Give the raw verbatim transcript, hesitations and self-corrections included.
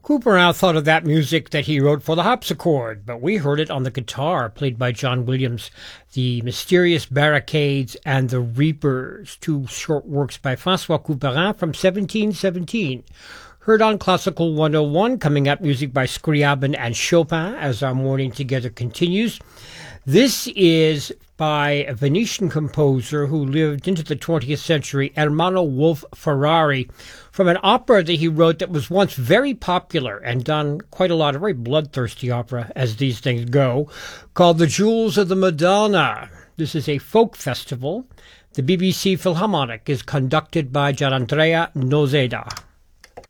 Couperin thought of that music that he wrote for the harpsichord, but we heard it on the guitar, played by John Williams, The Mysterious Barricades and The Reapers, two short works by François Couperin from seventeen seventeen. Heard on Classical one oh one, coming up music by Scriabin and Chopin as our morning together continues. This is by a Venetian composer who lived into the twentieth century, Ermanno Wolf Ferrari, from an opera that he wrote that was once very popular and done quite a lot, a very bloodthirsty opera, as these things go, called The Jewels of the Madonna. This is a folk festival. The B B C Philharmonic is conducted by Gianandrea Noseda.